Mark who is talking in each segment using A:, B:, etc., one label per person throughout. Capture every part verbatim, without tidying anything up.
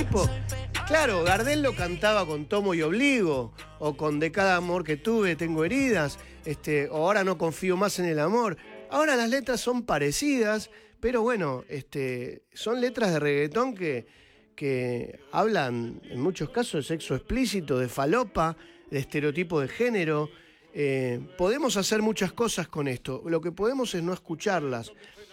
A: tipo... Claro, Gardel lo cantaba con Tomo y Obligo, o con De cada amor que tuve tengo heridas, este, o ahora no confío más en el amor. Ahora las letras son parecidas, pero bueno, este, son letras de reggaetón que, que hablan en muchos casos de sexo explícito, de falopa, de estereotipo de género. Eh, podemos hacer muchas cosas con esto, lo que podemos es no escucharlas,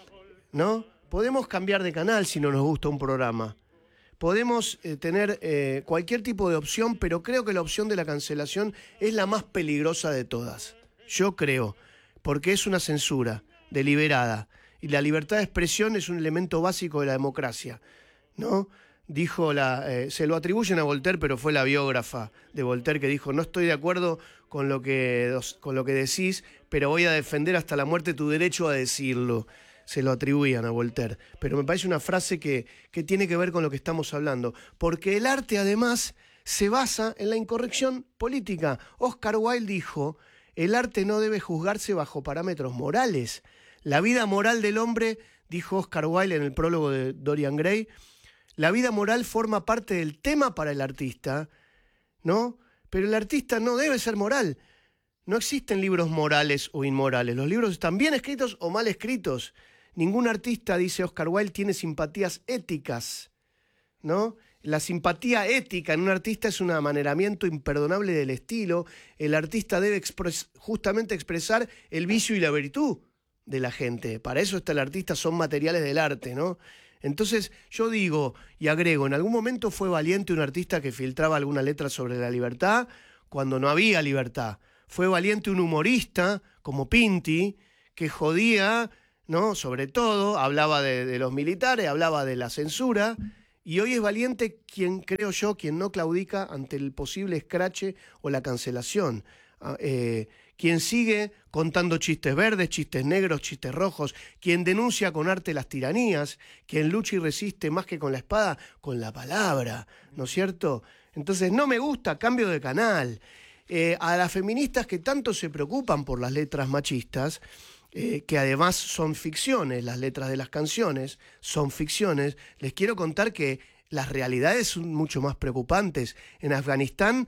A: ¿no? Podemos cambiar de canal si no nos gusta un programa. Podemos eh, tener eh, cualquier tipo de opción, pero creo que la opción de la cancelación es la más peligrosa de todas. Yo creo, porque es una censura deliberada. Y la libertad de expresión es un elemento básico de la democracia, ¿no? Dijo la, eh, se lo atribuyen a Voltaire, pero fue la biógrafa de Voltaire que dijo: no estoy de acuerdo con lo que, con lo que decís, pero voy a defender hasta la muerte tu derecho a decirlo. Se lo atribuían a Voltaire, pero me parece una frase que, que tiene que ver con lo que estamos hablando, porque el arte además se basa en la incorrección política. Oscar Wilde dijo: el arte no debe juzgarse bajo parámetros morales. La vida moral del hombre, dijo Oscar Wilde en el prólogo de Dorian Gray, la vida moral forma parte del tema para el artista, ¿no? Pero el artista no debe ser moral. No existen libros morales o inmorales. Los libros están bien escritos o mal escritos. Ningún artista, dice Oscar Wilde, tiene simpatías éticas, ¿no? La simpatía ética en un artista es un amaneramiento imperdonable del estilo. El artista debe expres- justamente expresar el vicio y la virtud de la gente. Para eso está el artista, son materiales del arte, ¿no? Entonces yo digo y agrego, en algún momento fue valiente un artista que filtraba alguna letra sobre la libertad cuando no había libertad. Fue valiente un humorista como Pinti que jodía, ¿no? Sobre todo, hablaba de, de los militares, hablaba de la censura, y hoy es valiente quien, creo yo, quien no claudica ante el posible escrache o la cancelación. Eh, quien sigue contando chistes verdes, chistes negros, chistes rojos, quien denuncia con arte las tiranías, quien lucha y resiste más que con la espada, con la palabra, ¿no es cierto? Entonces, no me gusta, cambio de canal. Eh, a las feministas que tanto se preocupan por las letras machistas, Eh, que además son ficciones, las letras de las canciones son ficciones, les quiero contar que las realidades son mucho más preocupantes. En Afganistán